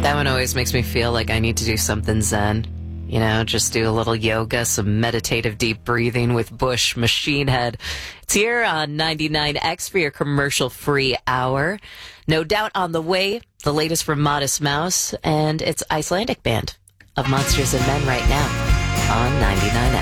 That one always makes me feel like I need to do something zen. You know, just do a little yoga, some meditative deep breathing with Bush Machine Head. It's here on 99X for your commercial-free hour. No Doubt on the way, the latest from Modest Mouse, and it's Icelandic Band of Monsters and Men right now on 99X.